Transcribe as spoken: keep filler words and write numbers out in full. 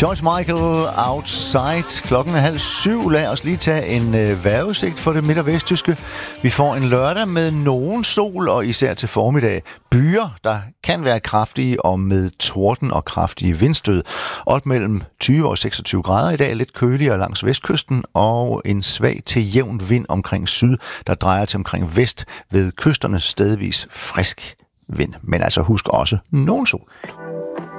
George Michael, Outside. Klokken er halv syv. Lad os lige tage en øh, vejrudsigt for det midt- og vesttyske. Vi får en lørdag med nogen sol, og især til formiddag byer, der kan være kraftige og med torden og kraftige vindstød. Op mellem tyve og seksogtyve grader i dag, lidt køligere langs vestkysten, og en svag til jævn vind omkring syd, der drejer til omkring vest ved kysterne stedvis frisk vind. Men altså husk også nogen sol.